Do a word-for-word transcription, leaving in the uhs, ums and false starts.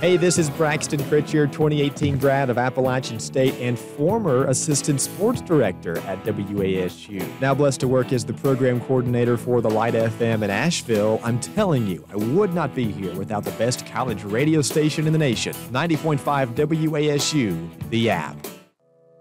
Hey, this is Braxton Pritchard, twenty eighteen grad of Appalachian State and former assistant sports director at W A S U. Now blessed to work as the program coordinator for the Light F M in Asheville. I'm telling you, I would not be here without the best college radio station in the nation. ninety point five W A S U, the app.